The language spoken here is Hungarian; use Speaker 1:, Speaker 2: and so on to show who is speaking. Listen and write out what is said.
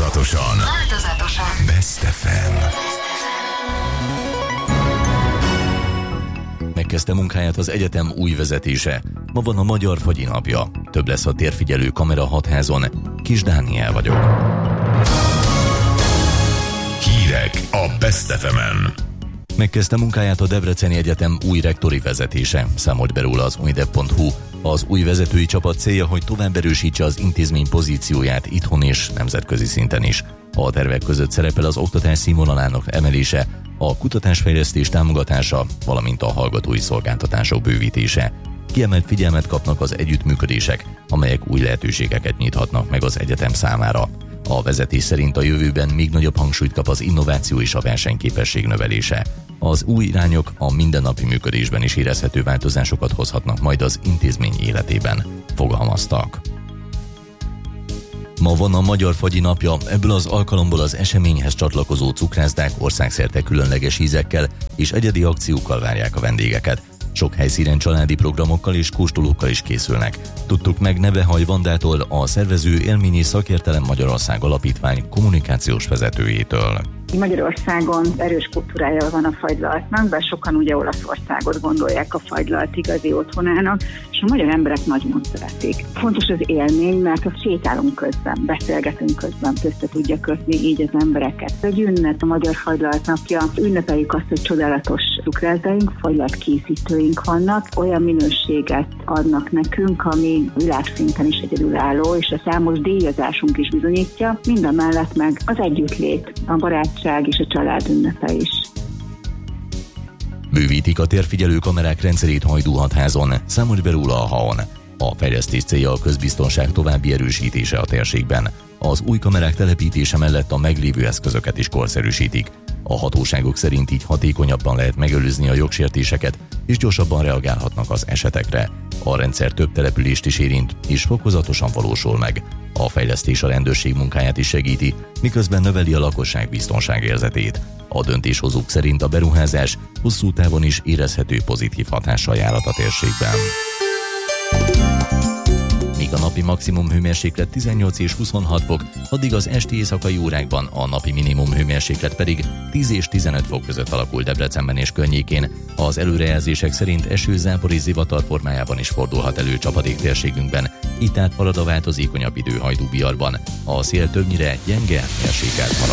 Speaker 1: Változatosan. Best FM. Megkezdte munkáját az egyetem új vezetése. Ma van a Magyar Fagyi napja. Több lesz a térfigyelő kamera Hatházon. Kis Dániel vagyok. Hírek a Best FM-en. Megkezdte munkáját a Debreceni Egyetem új rektori vezetése, számolt be róla az unidev.hu. Az új vezetői csapat célja, hogy tovább erősítse az intézmény pozícióját itthon és nemzetközi szinten is. A tervek között szerepel az oktatás színvonalának emelése, a kutatásfejlesztés támogatása, valamint a hallgatói szolgáltatások bővítése. Kiemelt figyelmet kapnak az együttműködések, amelyek új lehetőségeket nyithatnak meg az egyetem számára. A vezetés szerint a jövőben még nagyobb hangsúlyt kap az innováció és a versenyképesség növelése. Az új irányok a mindennapi működésben is érezhető változásokat hozhatnak majd az intézmény életében, fogalmaztak. Ma van a Magyar Fagyi napja, ebből az alkalomból az eseményhez csatlakozó cukrászdák országszerte különleges ízekkel és egyedi akciókkal várják a vendégeket. Sok helyszínen családi programokkal és kóstolókkal is készülnek. Tudtuk meg Nebehaj Vandától, a szervező Élményi Szakértelem Magyarország Alapítvány kommunikációs vezetőjétől.
Speaker 2: Magyarországon erős kultúrája van a fagylaltnak, bár sokan ugye Olaszországot gondolják a fagylalt igazi otthonának, és a magyar emberek nagyon szeretik. Fontos az élmény, mert a sétálunk közben, beszélgetünk közben, össze tudja kötni így az embereket. Egy ünnep, a Magyar Fagylalt napja, ünnepeljük azt, hogy csodálatos cukrászdaink, fagylalt készítőink vannak, olyan minőséget adnak nekünk, ami világszinten is egyedülálló, és a számos díjazásunk is bizonyítja, mindamellett meg az együttlét, a barátság és a család ünnepe is.
Speaker 1: Bővítik a térfigyelő kamerák rendszerét Hajdú-Hatházon, számolt be róla a HAON. A fejlesztés célja a közbiztonság további erősítése a térségben. Az új kamerák telepítése mellett a meglévő eszközöket is korszerűsítik. A hatóságok szerint így hatékonyabban lehet megelőzni a jogsértéseket, és gyorsabban reagálhatnak az esetekre. A rendszer több települést is érint, és fokozatosan valósul meg. A fejlesztés a rendőrség munkáját is segíti, miközben növeli a lakosság biztonságérzetét. A döntéshozók szerint a beruházás hosszú távon is érezhető pozitív hatással járhat a térségben. Míg a napi maximum hőmérséklet 18 és 26 fok, addig az esti éjszakai órákban a napi minimum hőmérséklet pedig 10 és 15 fok között alakul Debrecenben és környékén. Az előrejelzések szerint eső, zápor és zivatar formájában is fordulhat elő csapadék térségünkben, itt át marad a változékonyabb idő Hajdú-Biarban. A szél többnyire gyenge, mérsékelt marad.